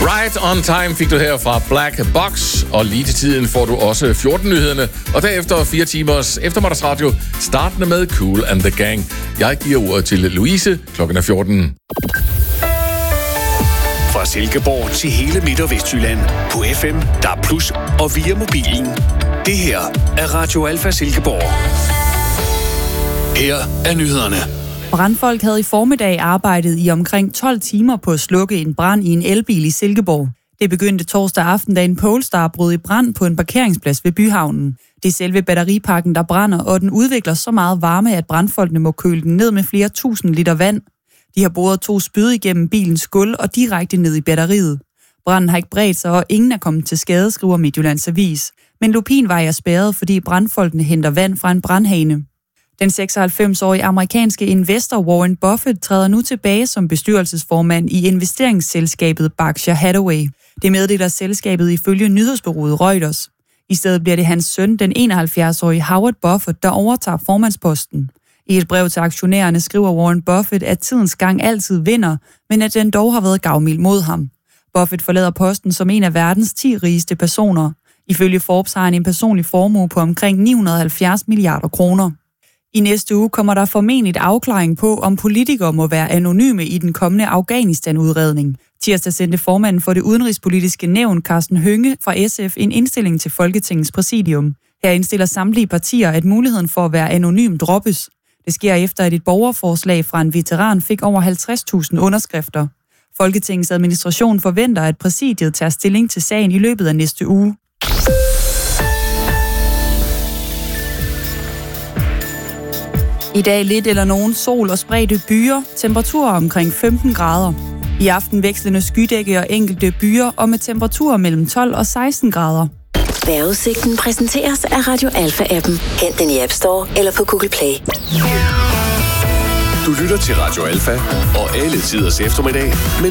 Right on time fik du her fra Black Box, og lige til tiden får du også 14-nyhederne, og derefter 4 timers eftermiddagsradio, startende med Kool and the Gang. Jeg giver ordet til Louise, klokken er 14. Fra Silkeborg til hele Midt- og Vestjylland på FM, DAB+, og via mobilen. Det her er Radio Alfa Silkeborg. Her er nyhederne. Brandfolk havde i formiddag arbejdet i omkring 12 timer på at slukke en brand i en elbil i Silkeborg. Det begyndte torsdag aften, da en Polestar brød i brand på en parkeringsplads ved Byhavnen. Det er selve batteripakken, der brænder, og den udvikler så meget varme, at brandfolkene må køle den ned med flere tusind liter vand. De har boret 2 spyd igennem bilens gulv og direkte ned i batteriet. Branden har ikke bredt sig, og ingen er kommet til skade, skriver Midtjyllands Avis. Men Lupinvej er spærret, fordi brandfolkene henter vand fra en brandhane. Den 96-årige amerikanske investor Warren Buffett træder nu tilbage som bestyrelsesformand i investeringsselskabet Berkshire Hathaway. Det meddeler selskabet ifølge nyhedsbureauet Reuters. I stedet bliver det hans søn, den 71-årige Howard Buffett, der overtager formandsposten. I et brev til aktionærerne skriver Warren Buffett, at tidens gang altid vinder, men at den dog har været gavmild mod ham. Buffett forlader posten som en af verdens 10 rigeste personer. Ifølge Forbes har han en personlig formue på omkring 970 milliarder kroner. I næste uge kommer der formentlig afklaring på, om politikere må være anonyme i den kommende Afghanistan-udredning. Tirsdag sendte formanden for det udenrigspolitiske nævn, Karsten Hønge fra SF, en indstilling til Folketingets præsidium. Her indstiller samtlige partier, at muligheden for at være anonym droppes. Det sker efter, at et borgerforslag fra en veteran fik over 50.000 underskrifter. Folketingets administration forventer, at præsidiet tager stilling til sagen i løbet af næste uge. I dag lidt eller nogen sol og spredte byer, temperaturer omkring 15 grader. I aften vekslende skydække og enkelte byer, og med temperaturer mellem 12 og 16 grader. Vejrudsigten præsenteres af Radio Alfa-appen. Hent den i App Store eller på Google Play. Du lytter til Radio Alfa og alle tiders eftermiddag med